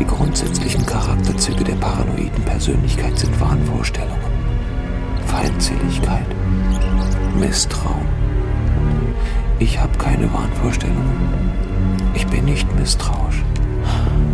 Die grundsätzlichen Charakterzüge der paranoiden Persönlichkeit sind Wahnvorstellungen, Feindseligkeit, Misstrauen. Ich habe keine Wahnvorstellungen. Ich bin nicht misstrauisch.